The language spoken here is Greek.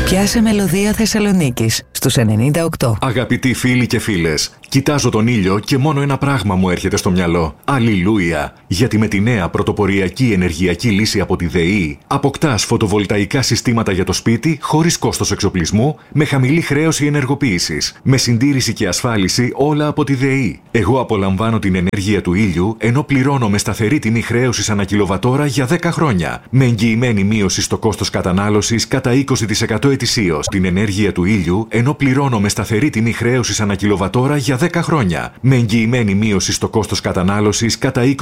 Πιάσε μελωδία Θεσσαλονίκης στους 98. Αγαπητοί φίλοι και φίλες, κοιτάζω τον ήλιο και μόνο ένα πράγμα μου έρχεται στο μυαλό. Αλληλούια! Γιατί με τη νέα πρωτοποριακή ενεργειακή λύση από τη ΔΕΗ αποκτάς φωτοβολταϊκά συστήματα για το σπίτι χωρίς κόστος εξοπλισμού, με χαμηλή χρέωση ενεργοποίησης, με συντήρηση και ασφάλιση όλα από τη ΔΕΗ. Εγώ απολαμβάνω την ενέργεια του ήλιου ενώ πληρώνω με σταθερή τιμή χρέωσης ανά κιλοβατόρα για 10 χρόνια. Με εγγυημένη μείωση στο κόστος κατανάλωσης κατά 20% ετησίως. Την ενέργεια του ήλιου ενώ πληρώνω με σταθερή τιμή χρέωσης ανά κιλοβατόρα για 10 χρόνια. Με εγγυημένη μείωση στο κόστος κατανάλωσης κατά 20%